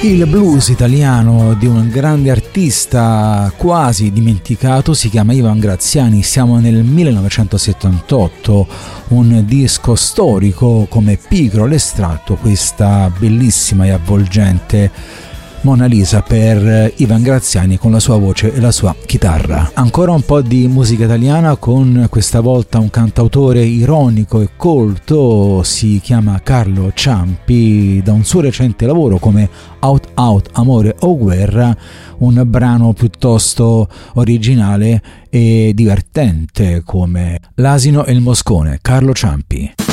Il blues italiano di un grande artista quasi dimenticato si chiama Ivan Graziani. Siamo nel 1978, un disco storico come Picro l'estratto, questa bellissima e avvolgente Mona Lisa per Ivan Graziani con la sua voce e la sua chitarra. Ancora un po' di musica italiana con questa volta un cantautore ironico e colto, si chiama Carlo Ciampi, da un suo recente lavoro come Out Out, Amore o Guerra, un brano piuttosto originale e divertente come L'asino e il moscone. Carlo Ciampi.